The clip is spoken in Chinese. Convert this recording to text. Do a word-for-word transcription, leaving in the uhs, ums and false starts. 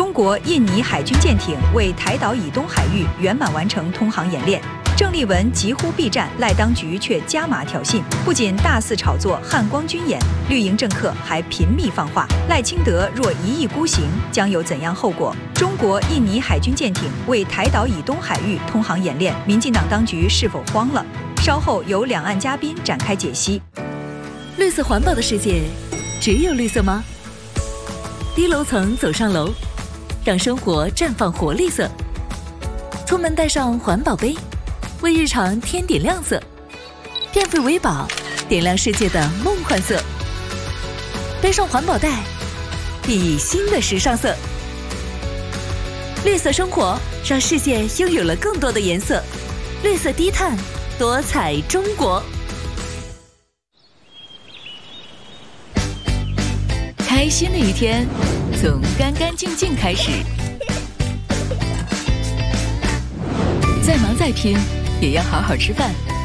中国印尼海军舰艇为台岛以东海域圆满完成通航演练。郑丽文疾呼避战，赖当局却加码挑衅，不仅大肆炒作汉光军演，绿营政客还频密放话，赖清德若一意孤行，将有怎样后果？中国印尼海军舰艇为台岛以东海域通航演练，民进党当局是否慌了？稍后由两岸嘉宾展开解析。 绿色环保的世界，只有绿色吗？低楼层走上楼，让生活绽放活力色。出门带上环保杯，为日常添点亮色，变废为宝，点亮世界的梦幻色。背上环保袋，熠熠新的时尚色。绿色生活，让世界拥有了更多的颜色。绿色低碳，多彩中国。开心的一天，从干干净净开始。再忙再拼，也要好好吃饭。